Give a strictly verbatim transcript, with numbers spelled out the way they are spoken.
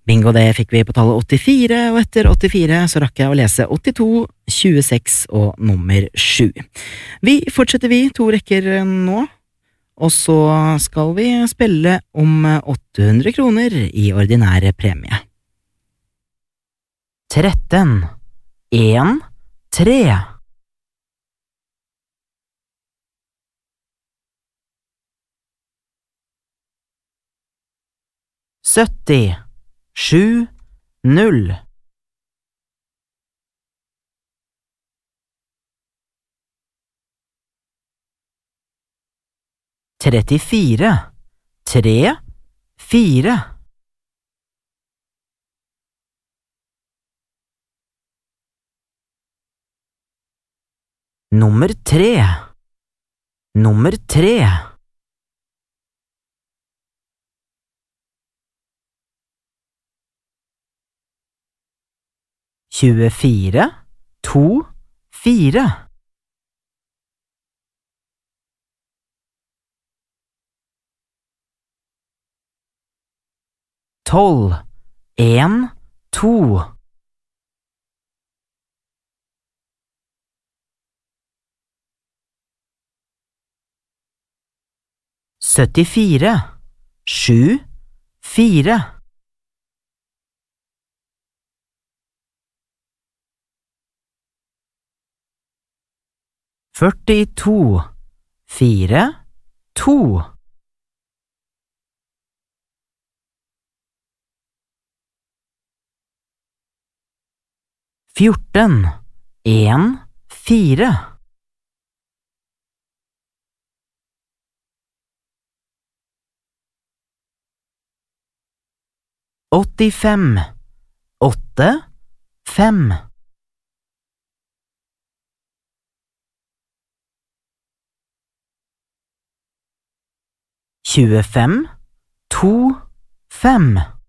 Bingo, det fikk vi på tallet åttifire, og etter åttifire så rakk jeg å lese åttito, tjueseks og nummer sju. Vi fortsetter vi to rekker nå, og så skal vi spille om åtte hundre kroner i ordinære premie. tretten, en, tre. sytti, sju, null. trettifire, tre, fire. Nummer tre. Nummer tre. tjuefire, to, fire. tolv, en, to. syttifire, sju, fire. førtito, fire, to. fjorten, en, fire. åttifem, åtte, fem. tjuefem, to, fem.